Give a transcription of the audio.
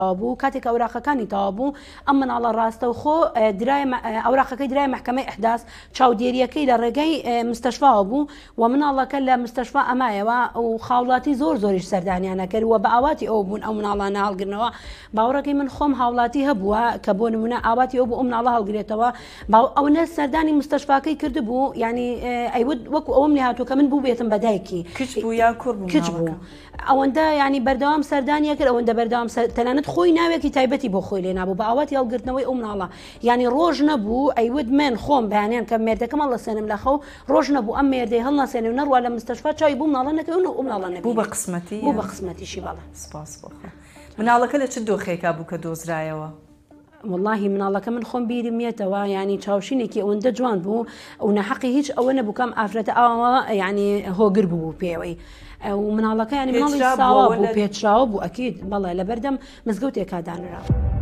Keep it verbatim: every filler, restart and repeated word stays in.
بوو کاتێک ئەوراقەکانی تەوا بوو ئەم مناڵە ڕاستەوخۆ ئەوراقەکەی درای محکەمەی ئەحداس چاودێریەکەی لە ڕێگەی مستەشفاوە بوو و مناڵەکە لە مستەشفا ئەمایەوە و خاوڵاتی زۆر زۆریش سەردانیانە کرد و بە ئاواتی ئەو بوون ئەو مناڵانە هەڵگرنەوە باوەڕەکەی من خۆم هاوڵاتی هەبووە کە بۆ نمونە ئاواتی ئەو بوو ئەو مناڵە هەڵگرێتەوە ئەوەنە سەردانی مستەشفاکەی کردبوو ینی ئەیود وەکو ئەوم لێ هاتوو کە من بوو بێتم بەدایکی کچ بوو یا کوڕ بوو کچ بوو ئەوەندە ینی بەردەوام سەردانیە کرد ئەوەندە بەردەوام تەنانەت خۆی ناوێکی تایبەتی بۆ خۆی لێ نابوو بە ئاواتی هەڵگرتنەوەی ئەو مناڵە ینی ڕۆژ نەبوو ئەیود من خۆم بەیانیان کە مێردەکەم هەڵەسێنم لە خەو ڕۆژ نەبوو ئەم مێردەی هەڵناسێنێ و نەڕوا لە مستەشفا چاوی بوو مناڵە نەکەون و ئەو مناڵە نەبوو بوو بە قسمەتی بوو بە قسمەتیشی بەڵێ سپاس بۆ مناڵەکە لە چ دۆخێکا بوو کە دۆزرایەوە واللهی مناڵەکە من خۆم بیرم مێتەوە ینی چاوشینێکی ئەوەندە جوان بوو ئەو نەحەقی هیچ ئەوە نەبوو کەم ئافرەتە ئەوە ینی هۆگر بوو پێوەی و مناڵەکە ینی مناڵی ساوا بوو پێچراوە بوو ئەکید بەڵێ لەبەردەم مزگەوتێکا دانراوە.